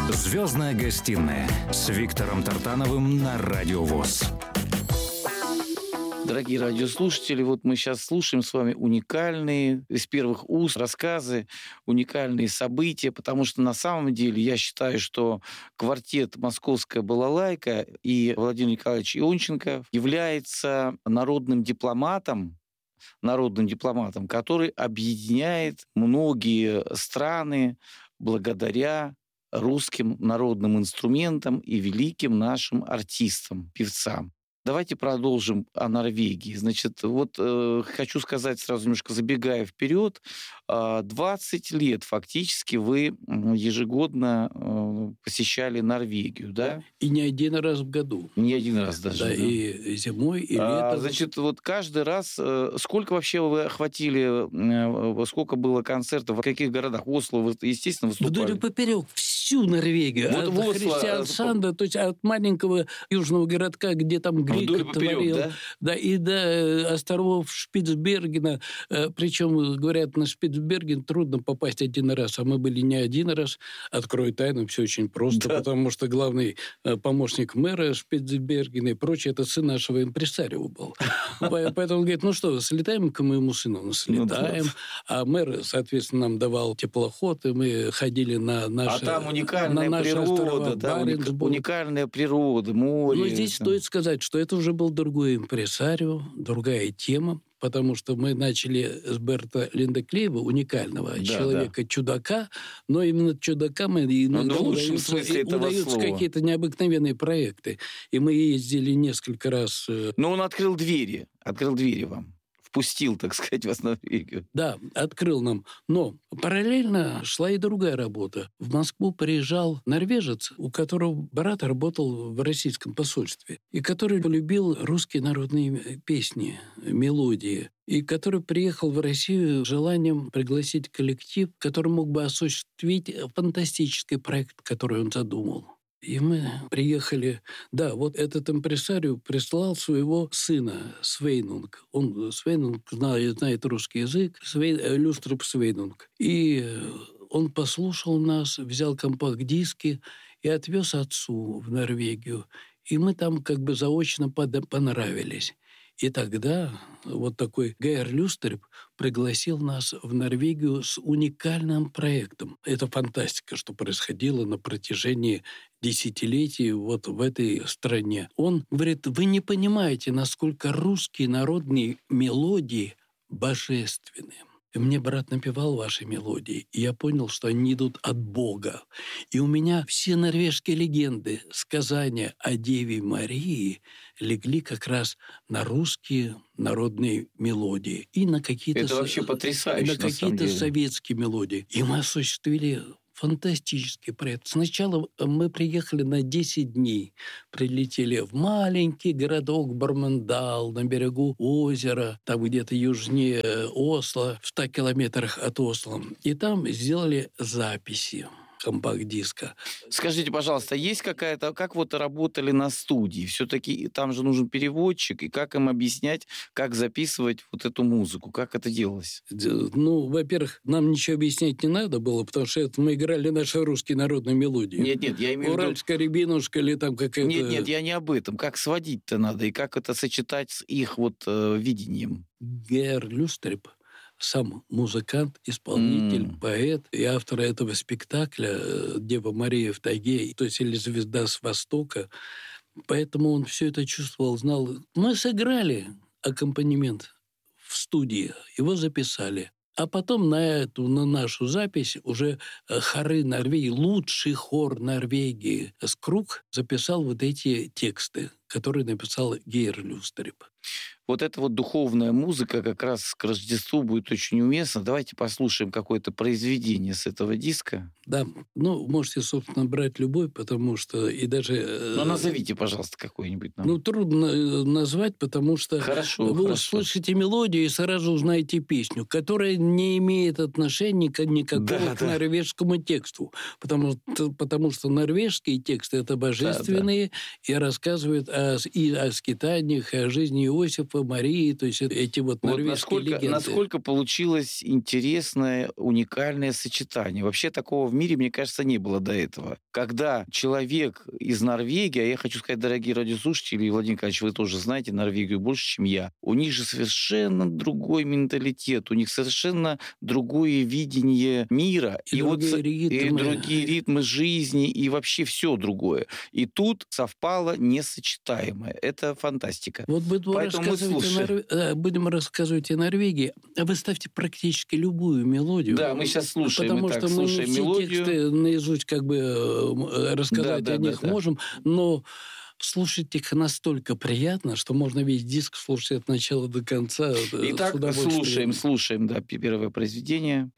«Звездная гостиная» с Виктором Тартановым на Радио ВОС. Дорогие радиослушатели, вот мы сейчас слушаем с вами уникальные, из первых уст рассказы, уникальные события, потому что на самом деле я считаю, что квартет «Московская балалайка» и Владимир Николаевич Ионченко является народным дипломатом, который объединяет многие страны благодаря русским народным инструментам и великим нашим артистам, певцам. Давайте продолжим о Норвегии. Значит, вот хочу сказать сразу, немножко забегая вперед, 20 лет фактически вы ежегодно посещали Норвегию, да? И не один раз в году. Не один раз даже. Да, и зимой, и летом. Значит, вот каждый раз... Сколько вообще вы охватили, сколько было концертов, в каких городах? Осло, вы, естественно, выступали? Вдоль и поперек всю Норвегию. Вот от Христиансанда, то есть от маленького южного городка, где там Грик творил, да, и до островов Шпицбергена. Причем, говорят, на Шпицберген трудно попасть один раз, а мы были не один раз. Открою тайну, все очень просто, потому что главный помощник мэра Шпицбергена и прочее, это сын нашего импресарио был. Поэтому он говорит, ну что, слетаем к моему сыну? Ну, слетаем. А мэр, соответственно, нам давал теплоход, и мы ходили на наши... А там уникальная природа, да, уникальная природа, море. Но здесь стоит сказать, что это уже был другой импресарио, другая тема, потому что мы начали с Берта Линдеклеева, уникального человека-чудака, но именно чудакам иногда удаются какие-то необыкновенные проекты. И мы ездили несколько раз... Но он открыл двери вам. Впустил, так сказать, вас в Норвегию. Да, открыл нам. Но параллельно шла и другая работа. В Москву приезжал норвежец, у которого брат работал в российском посольстве, и который полюбил русские народные песни, мелодии, и который приехал в Россию с желанием пригласить коллектив, который мог бы осуществить фантастический проект, который он задумал. И мы приехали... Да, вот этот импресарио прислал своего сына, Свейнунг. Свейнунг знает русский язык, Люструп Свейнунг. И он послушал нас, взял компакт-диски и отвез отцу в Норвегию. И мы там как бы заочно понравились. И тогда вот такой Гейр Люстерп пригласил нас в Норвегию с уникальным проектом. Это фантастика, что происходило на протяжении десятилетий вот в этой стране. Он говорит, вы не понимаете, насколько русские народные мелодии божественны. И мне брат напевал ваши мелодии, и я понял, что они идут от Бога. И у меня все норвежские легенды, сказания о Деве Марии легли как раз на русские народные мелодии и на какие-то... Это вообще потрясающе, на какие-то советские мелодии. И мы осуществили фантастический проект. Сначала мы приехали на 10 дней. Прилетели в маленький городок Бармендал на берегу озера, там где-то южнее Осло, в 100 километрах от Осло. И там сделали записи компакт-диска. Скажите, пожалуйста, есть какая-то... Как вот работали на студии? Все-таки там же нужен переводчик, и как им объяснять, как записывать вот эту музыку? Как это делалось? Ну, во-первых, нам ничего объяснять не надо было, потому что это мы играли наши русские народные мелодии. Нет, я имею в виду... Уральская рябинушка или там какая-то... Нет, я не об этом. Как сводить-то надо, и как это сочетать с их вот видением? Гейр Люстерп, сам музыкант, исполнитель, поэт и автор этого спектакля «Дева Мария в тайге», то есть или «Звезда с Востока». Поэтому он все это чувствовал, знал. Мы сыграли аккомпанемент в студии, его записали. А потом на нашу запись уже хоры Норвегии, лучший хор Норвегии Скрук записал вот эти тексты, которые написал Гейр Люстерп. Вот эта вот духовная музыка как раз к Рождеству будет очень уместна. Давайте послушаем какое-то произведение с этого диска. Да, ну, можете, собственно, брать любой, потому что и даже... Ну, назовите, пожалуйста, какой-нибудь нам. Ну, трудно назвать, потому что вы услышите мелодию и сразу узнаете песню, которая не имеет отношения никакого к норвежскому тексту, потому что норвежские тексты – это божественные и рассказывают и о скитаниях, и о жизни Иосифа, Дева Мария, то есть эти вот норвежские легенды. Насколько получилось интересное, уникальное сочетание. Вообще такого в мире, мне кажется, не было до этого. Когда человек из Норвегии, а я хочу сказать, дорогие радиослушатели, Владимир Николаевич, вы тоже знаете Норвегию больше, чем я, у них же совершенно другой менталитет, у них совершенно другое видение мира. И другие ритмы жизни, и вообще все другое. И тут совпало несочетаемое. Это фантастика. Вот будем рассказывать о Норвегии. Вы ставьте практически любую мелодию. Да, мы сейчас слушаем. Потому что мы не все тексты наизусть рассказать о них можем, но слушать их настолько приятно, что можно весь диск слушать от начала до конца. Итак, слушаем, первое произведение.